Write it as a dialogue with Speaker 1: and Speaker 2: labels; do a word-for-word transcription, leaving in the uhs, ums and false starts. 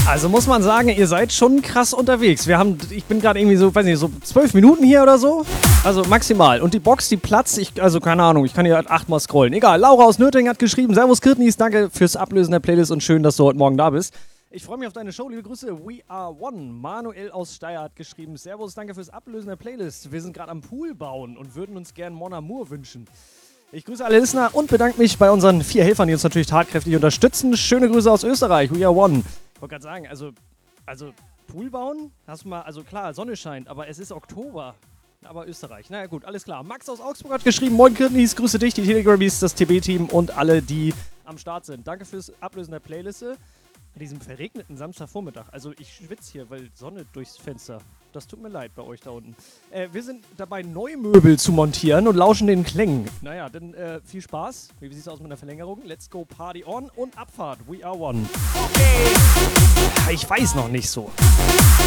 Speaker 1: Also muss man sagen, ihr seid schon krass unterwegs. Wir haben, ich bin gerade irgendwie so, weiß nicht, so zwölf Minuten hier oder so. Also maximal. Und die Box, die platzt, ich, also keine Ahnung, ich kann hier halt achtmal scrollen. Egal, Laura aus Nürtingen hat geschrieben, Servus Kirtnis, danke fürs Ablösen der Playlist und schön, dass du heute Morgen da bist. Ich freue mich auf deine Show, liebe Grüße, We Are One. Manuel aus Steyr hat geschrieben, Servus, danke fürs Ablösen der Playlist. Wir sind gerade am Pool bauen und würden uns gern Mon Amour wünschen. Ich grüße alle Listener und bedanke mich bei unseren vier Helfern, die uns natürlich tatkräftig unterstützen. Schöne Grüße aus Österreich, We Are One. Ich wollte gerade sagen, also, also Pool bauen, hast du mal, also klar, Sonne scheint, aber es ist Oktober. Aber Österreich, naja gut, alles klar. Max aus Augsburg hat geschrieben, moin Kirtnis, grüße dich, die Telegrammies, das T B-Team und alle, die am Start sind. Danke fürs Ablösen der Playliste. An diesem verregneten Samstagvormittag, also ich schwitze hier, weil Sonne durchs Fenster. Das tut mir leid bei euch da unten. Äh, wir sind dabei, neue Möbel zu montieren und lauschen den Klängen. Naja, dann äh, viel Spaß. Wie sieht es aus mit einer Verlängerung? Let's go Party on und Abfahrt. We are one. Okay. Ich weiß noch nicht so.